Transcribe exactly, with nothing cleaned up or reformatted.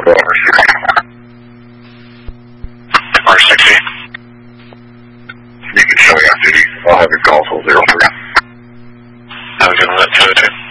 over R sixty. R sixty. You can show me on duty. I'll have your call till zero three. Have a good one, two oh two.